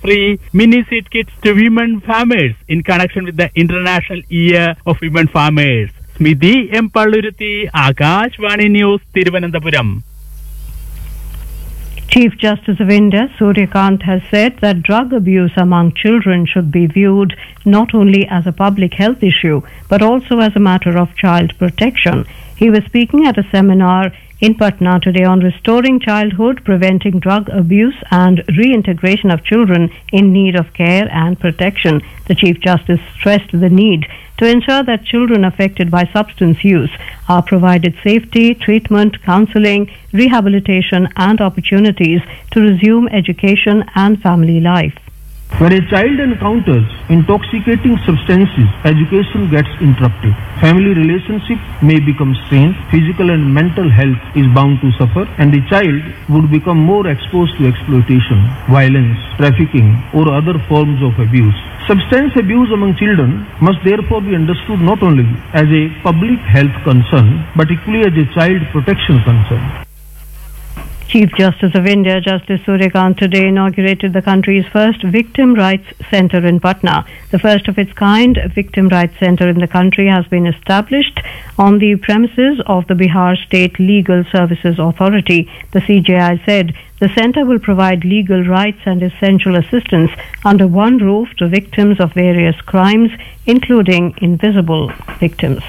free mini seed kits to women farmers in connection with the International Year of Women Farmers. Smidhi M. Palluruthi, Akashvani News, Thiruvananthapuram. Chief Justice of India, Surya Kant, has said that drug abuse among children should be viewed not only as a public health issue, but also as a matter of child protection. He was speaking at a seminar in Patna today on restoring childhood, preventing drug abuse and reintegration of children in need of care and protection. The Chief Justice stressed the need to ensure that children affected by substance use are provided safety, treatment, counseling, rehabilitation and opportunities to resume education and family life. When a child encounters intoxicating substances, education gets interrupted. Family relationship may become strained, physical and mental health is bound to suffer, and the child would become more exposed to exploitation, violence, trafficking, or other forms of abuse. Substance abuse among children must therefore be understood not only as a public health concern, but equally as a child protection concern. Chief Justice of India, Justice Surya Kant, today inaugurated the country's first Victim Rights Centre in Patna. The first of its kind Victim Rights Centre in the country has been established on the premises of the Bihar State Legal Services Authority. The CJI said the centre will provide legal rights and essential assistance under one roof to victims of various crimes, including invisible victims.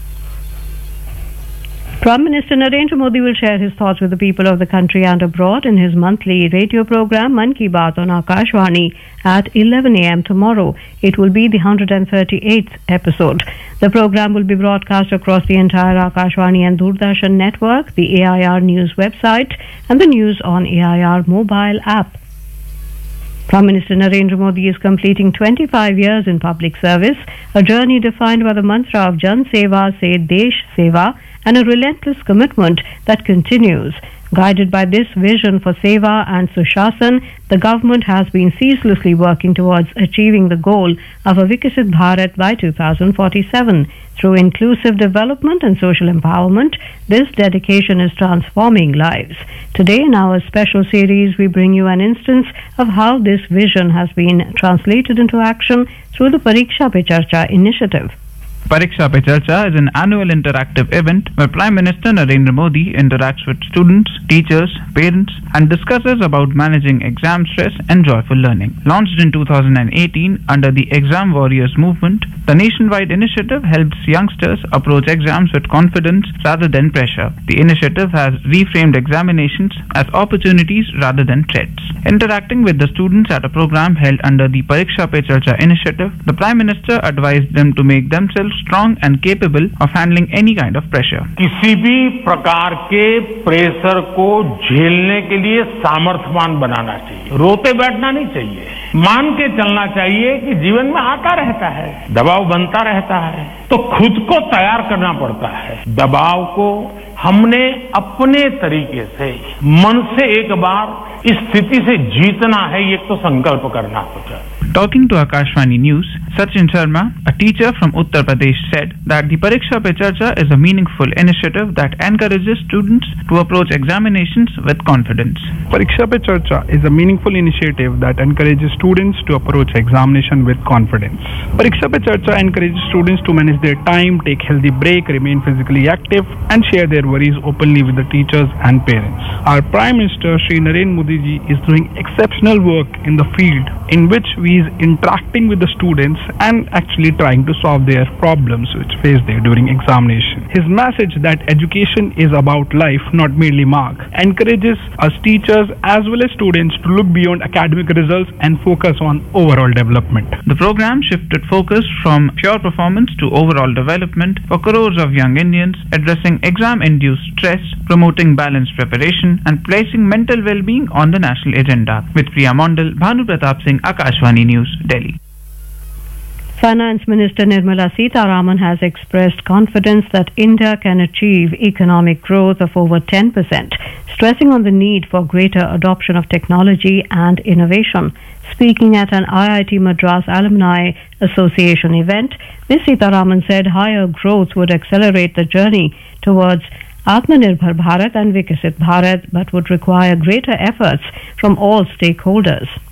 Prime Minister Narendra Modi will share his thoughts with the people of the country and abroad in his monthly radio program Mann Ki Baat on Akashvani at 11 a.m. tomorrow. It will be the 138th episode. The program will be broadcast across the entire Akashvani and Doordarshan network, the AIR News website and the News on AIR mobile app. Prime Minister Narendra Modi is completing 25 years in public service, a journey defined by the mantra of Jan Seva Se Desh Seva and a relentless commitment that continues. Guided by this vision for Seva and Sushasan, the government has been ceaselessly working towards achieving the goal of a Vikasit Bharat by 2047. Through inclusive development and social empowerment, this dedication is transforming lives. Today in our special series, we bring you an instance of how this vision has been translated into action through the Pariksha Pe Charcha initiative. Pariksha Pe Charcha is an annual interactive event where Prime Minister Narendra Modi interacts with students, teachers, parents and discusses about managing exam stress and joyful learning. Launched in 2018 under the Exam Warriors movement, the nationwide initiative helps youngsters approach exams with confidence rather than pressure. The initiative has reframed examinations as opportunities rather than threats. Interacting with the students at a program held under the Pariksha Pe Charcha initiative, the Prime Minister advised them to make themselves strong and capable of handling any kind of pressure. किसी भी प्रकार के pressure को झेलने के लिए सामर्थ्यवान बनाना चाहिए. रोते बैठना नहीं चाहिए. मान के चलना चाहिए कि जीवन में आता रहता है, दबाव बनता रहता है, तो खुद को तैयार करना पड़ता है. दबाव को हमने अपने तरीके से मन से एक बार इस स्थिति से जीतना है, ये तो संकल्प करना होता है. Talking to Akashvani News, Sachin Sharma, a teacher from Uttar Pradesh, said that the Pariksha Pe Charcha is a meaningful initiative that encourages students to approach examinations with confidence. Pariksha Pe Charcha is a meaningful initiative that encourages students to approach examination with confidence. Pariksha Pe Charcha encourages students to manage their time, take healthy break, remain physically active and share their worries openly with the teachers and parents. Our Prime Minister Shri Narendra Modi ji is doing exceptional work in the field in which we is interacting with the students and actually trying to solve their problems which face there during examination. His message that education is about life, not merely mark, encourages us teachers as well as students to look beyond academic results and focus on overall development. The program shifted focus from pure performance to overall development for crores of young Indians, addressing exam-induced stress, promoting balanced preparation and placing mental well-being on the national agenda. With Priya Mondal, Bhanu Pratap Singh, Akashvani News, Delhi. Finance Minister Nirmala Sitharaman has expressed confidence that India can achieve economic growth of over 10%, stressing on the need for greater adoption of technology and innovation. Speaking at an IIT Madras Alumni Association event, Ms. Sitharaman said higher growth would accelerate the journey towards Atmanirbhar Bharat and Vikasit Bharat, but would require greater efforts from all stakeholders.